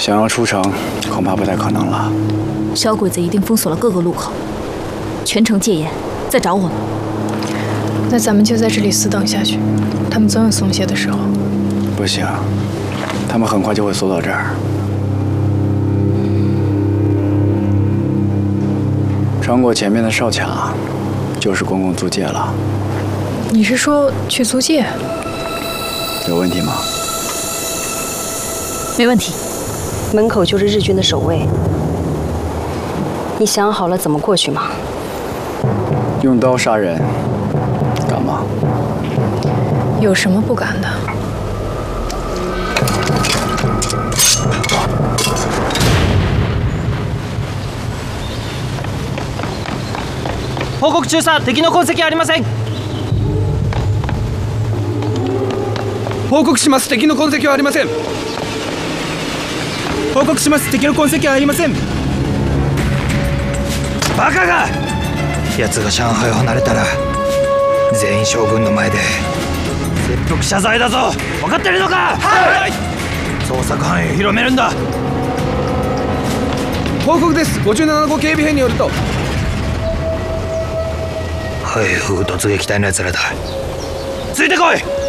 想要出城，恐怕不太可能了。 小鬼子一定封锁了各个路口，全城戒严，在找我们。 那咱们就在这里死等下去，他们总有松懈的时候。 不行，他们很快就会锁到这儿。穿过前面的哨卡，就是公共租界了。 你是说去租界？ 有问题吗？ 没问题。 门口就是日军的守卫，你想好了怎么过去吗？ 用刀杀人，敢吗？ 有什么不敢的？ 報告中佐、敵の痕跡ありません。 報告します。敵の痕跡はありません。 報告します。敵の痕跡はありません。 バカが！奴が上海を離れたら全員将軍の前で切腹謝罪だぞ。分かってるのか？はい。捜索範囲を広めるんだ。 報告です。57号警備兵によると。 はい、突撃隊の奴らだ。ついてこい。